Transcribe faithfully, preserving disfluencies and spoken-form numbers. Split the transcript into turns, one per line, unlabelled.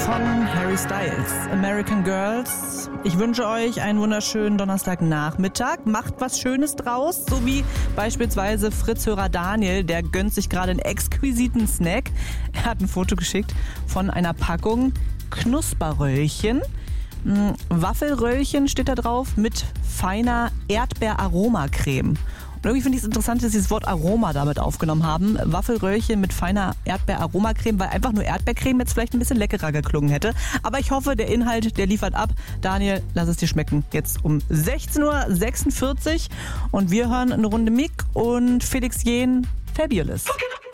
von Harry Styles, American Girls. Ich wünsche euch einen wunderschönen Donnerstagnachmittag. Macht was Schönes draus, so wie beispielsweise Fritz-Hörer Daniel, der gönnt sich gerade einen exquisiten Snack. Er hat ein Foto geschickt von einer Packung Knusperröllchen. Waffelröllchen steht da drauf mit feiner Erdbeeraromacreme. Und irgendwie finde ich es interessant, dass sie das Wort Aroma damit aufgenommen haben. Waffelröllchen mit feiner Erdbeeraromacreme, weil einfach nur Erdbeercreme jetzt vielleicht ein bisschen leckerer geklungen hätte. Aber ich hoffe, der Inhalt, der liefert ab. Daniel, lass es dir schmecken. Jetzt um sechzehn Uhr sechsundvierzig und wir hören eine Runde Mick und Felix Jähn, Fabulous.